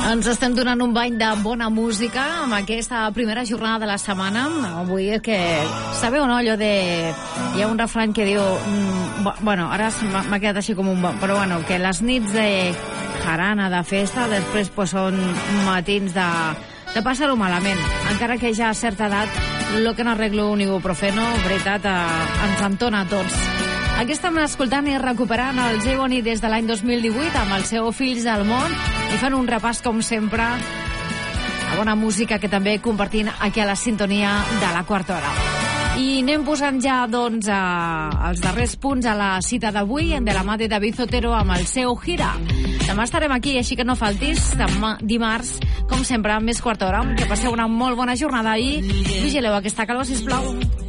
Ens estem donant un bany de bona música amb aquesta primera jornada de la setmana. Avui és que... Sabeu, no, allò de... Hi ha un refrany que diu... Bueno, ara m'ha quedat així com un... Però bueno, que les nits de jarana, de festa, després pues, són matins de passar-ho malament. Encara que ja a certa edat, lo que no arreglo un ibuprofeno, veritat, ens entona a tots. Aquí estem escoltant i recuperant el Ebony des de l'any 2018 amb el seu Fills del Món i fan un repàs, com sempre, a bona música que també compartint aquí a la sintonia de la quarta hora. I anem posant ja, doncs, els darrers punts a la cita d'avui de la mà de David Zotero amb el seu Gira. Demà estarem aquí, així que no faltis. Demà, dimarts, com sempre, més quarta hora. Que passeu una molt bona jornada i vigileu aquesta calor, sisplau.